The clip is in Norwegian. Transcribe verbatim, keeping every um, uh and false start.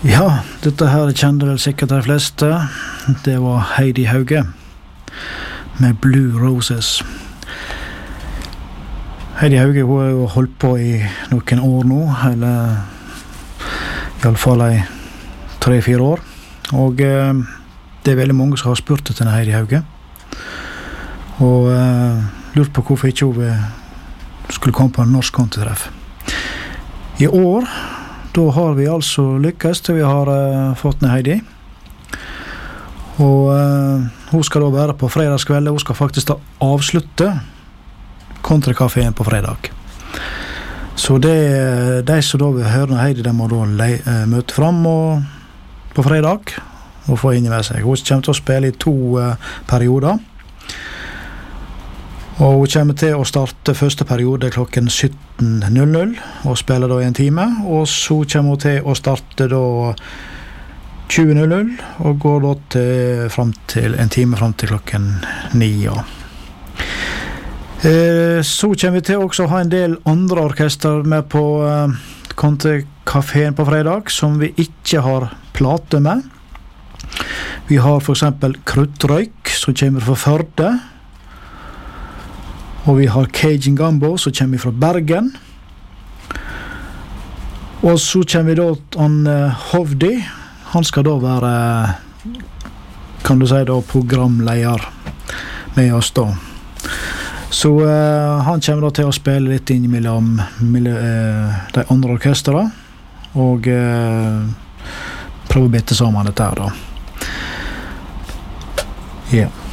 Ja, dette her kjente vel sikkert de fleste. Det var Heidi Hauge med Blue Roses. Heidi Hauge hun har jo holdt på i noen år nå, eller i alle fall i tre-fire år. Og eh, det er veldig mange som har spurt etter Heidi Hauge. Og eh, lurt på hvorfor ikke hun skulle komme på en norsk kontetreff. I år da har vi altså lykkes til vi har uh, fått ned Heidi. Og uh, hun skal da være på fredagskveld. Hun skal faktisk da avslutte Kontrekaféen på fredag. Så det, de som da vil høre Heidi, de må da le, uh, møte frem og, på fredag og få inn med seg. Hun kommer til å spille i to uh, perioder. Og hun kommer til å starte første periode klokken sytten null null og spille da i en time. Og så kommer hun til å starte da tjue null null og går da til, frem til en time frem til klokken ni. Ja. Eh, så kommer vi til også å ha en del andre orkester med på eh, Kontrekaféen på fredag som vi ikke har plate med. Vi har for eksempel Kruttrøyk som kommer fra Førde. Og vi har Cajun Gumbo, som kommer fra Bergen. Og så kommer vi da til han uh, Hovdi. Han skal da være, kan du si da, programleder med oss da. Så uh, han kommer da til å spille litt inn mellom, mellom uh, de andre orkesterne. Og uh, prøve å bitte sammen dette her da. Ja. Yeah.